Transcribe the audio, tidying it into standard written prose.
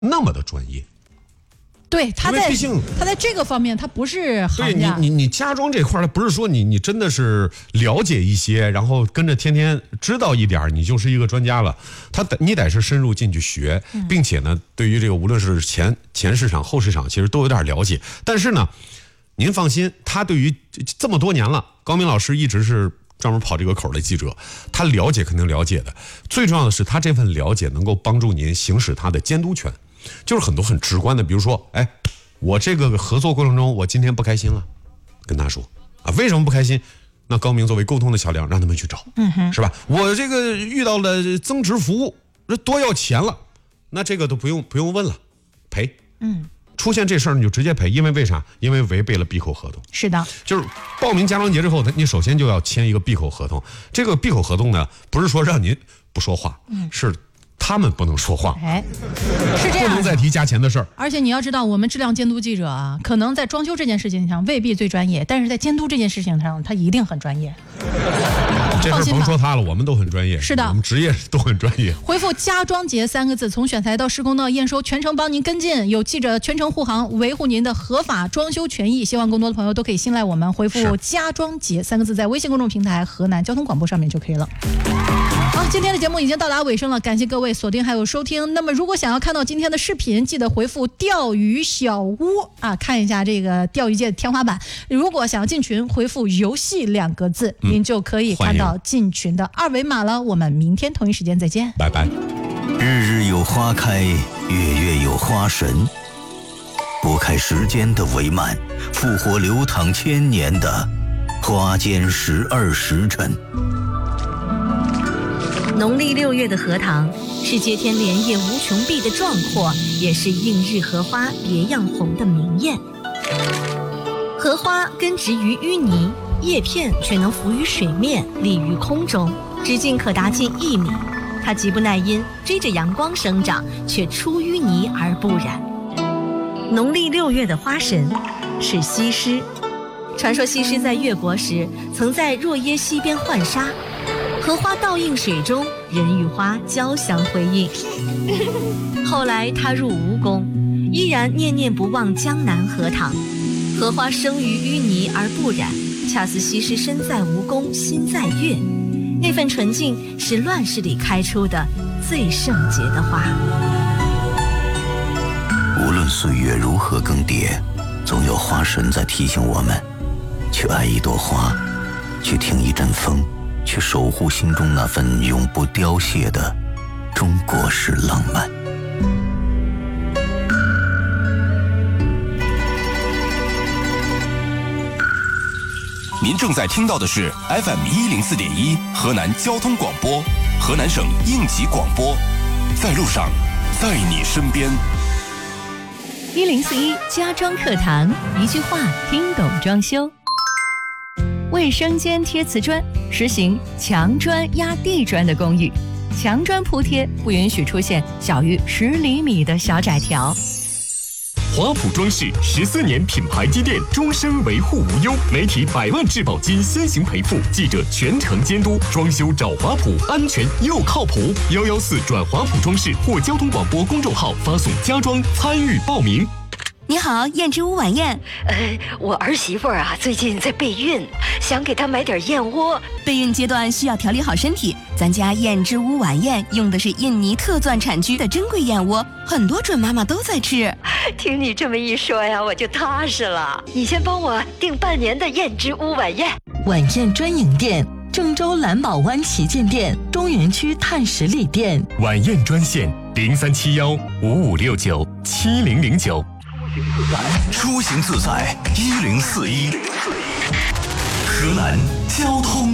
那么的专业。 对，他在这个方面他不是行家。 对你家装这块，不是说你真的是了解一些，然后跟着天天知道一点，你就是一个专家了。你得是深入进去学，并且呢，对于这个无论是前市场后市场，其实都有点了解。但是呢，您放心，他对于这么多年了，高明老师一直是专门跑这个口的记者，他了解肯定了解的。最重要的是，他这份了解能够帮助您行使他的监督权。就是很多很直观的，比如说，我这个合作过程中，我今天不开心了，跟他说啊，为什么不开心？那高明作为沟通的桥梁，让他们去找，是吧？我这个遇到了增值服务，这多要钱了，那这个都不用问了，赔。出现这事儿你就直接赔，因为为啥？因为违背了闭口合同。是的，就是报名家装节之后，你首先就要签一个闭口合同。这个闭口合同呢，不是说让您不说话，是他们不能说话，是这样，不能再提加钱的事儿。 而且你要知道，我们质量监督记者啊，可能在装修这件事情上未必最专业，但是在监督这件事情上，他一定很专业。 这事甭说他了，我们都很专业。 是的， 我们职业都很专业。 回复家装节3个字，从选材到施工到验收，全程帮您跟进，有记者全程护航，维护您的合法装修权益。希望更多的朋友都可以信赖我们，回复家装节3个字，在微信公众平台河南交通广播上面就可以了。好，今天的节目已经到达尾声了，感谢各位锁定还有收听。那么如果想要看到今天的视频，记得回复钓鱼小屋啊，看一下这个钓鱼界的天花板。如果想要进群，回复游戏2个字，您就可以看到进群的2维码了。我们明天同一时间再见， 拜拜。 日日有花开，月月有花神，拨开时间的帷幔，复活流淌千年的花间12时辰。 农历6月的荷塘是接天莲叶无穷碧的壮阔，也是映日荷花别样红的明艳。荷花根植于淤泥，叶片却能浮于水面，立于空中，直径可达近1米。它极不耐阴，追着阳光生长，却出淤泥而不染。农历6月的花神是西施。传说西施在越国时，曾在若耶溪边浣纱，荷花倒映水中，人与花交相辉映。后来他入吴宫，依然念念不忘江南荷塘。荷花生于淤泥而不染，恰似西施身在吴宫心在月，那份纯净是乱世里开出的最圣洁的花。 无论岁月如何更迭，总有花神在提醒我们，去爱一朵花，去听一阵风，去守护心中那份永不凋谢的中国式浪漫。 您正在听到的是 FM104.1 河南交通广播，河南省应急广播，在路上，在你身边。 1041家装课堂，一句话听懂装修。卫生间贴瓷砖，实行墙砖压地砖的公寓，墙砖铺贴不允许出现小于10厘米的小窄条。 华普装饰14年品牌积淀，终身维护无忧，媒体100万质保金先行赔付，记者全程监督，装修找华普，安全又靠谱。114转华普装饰或交通广播公众号发送家装参与报名。 你好，燕之屋晚宴。 我儿媳妇啊，最近在备孕，想给她买点燕窝。 备孕阶段需要调理好身体，咱家燕之屋晚宴用的是印尼特钻产区的珍贵燕窝，很多准妈妈都在吃。 听你这么一说呀，我就踏实了。你先帮我订半年的燕之屋晚宴。 晚宴专营店：郑州蓝宝湾旗舰店、中原区碳十里店。 晚宴专线037155697009。 出行自在1041，河南交通